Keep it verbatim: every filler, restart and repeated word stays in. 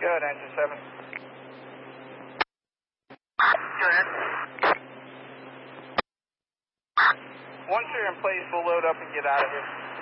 Go ahead, engine seven. Go ahead. Once you're in place, we'll load up and get out of here.